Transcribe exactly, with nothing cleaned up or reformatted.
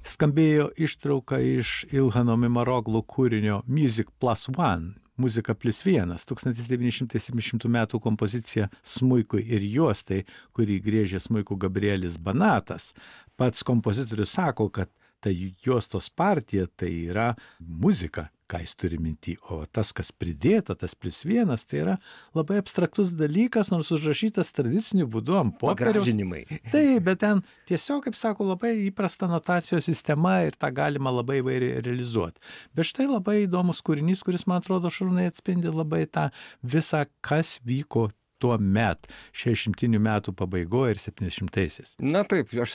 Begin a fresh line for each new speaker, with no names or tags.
skambėjo ištrauka iš Ilhano Mimaroglu kūrinio Music Plus One, muzika plus vienas, tūkstantis devyni šimtai septyniasdešimtų metų kompozicija smuikui ir juostai, kurį griežė smuiku Gabrielis Banatas. Pats kompozitorius sako, kad ta juostos partija tai yra muzika, ką jis turi minty, o tas, kas pridėta, tas plus vienas, tai yra labai abstraktus dalykas, nors užrašytas tradiciniu būdu ant popieriaus.
Pagražinimai.
Taip, bet ten tiesiog, kaip sako, labai įprasta notacijos sistema ir tą galima labai įvairiai realizuoti. Bet štai labai įdomus kūrinys, kuris, man atrodo, Šarūnai atspindi labai tą visą, kas vyko tuo met, šešiasdešimtinių metų pabaigoje ir septyniasdešimtaisiais.
Na taip, aš